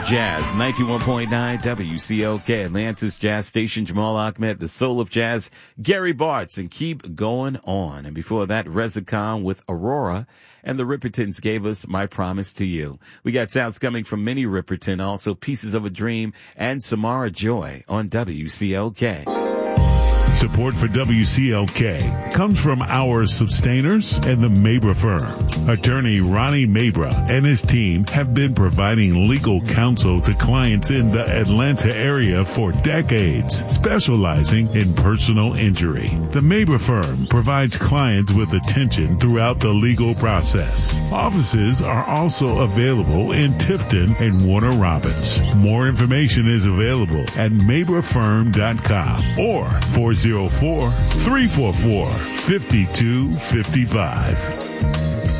Jazz, 91.9 WCOK, Atlantis Jazz Station. Jamal Ahmed, the soul of jazz. Gary Bartz, and keep going on. And before that, Reza Khan with Aurora. And the Rippertons gave us My Promise to You. We got sounds coming from Minnie Ripperton, also Pieces of a Dream, and Samara Joy on WCOK. Support for WCLK comes from our sustainers and the Mabra firm. Attorney Ronnie Mabra and his team have been providing legal counsel to clients in the Atlanta area for decades, specializing in personal injury. The Mabra firm provides clients with attention throughout the legal process. Offices are also available in Tifton and Warner Robins. More information is available at mabrafirm.com or 404-344-5255.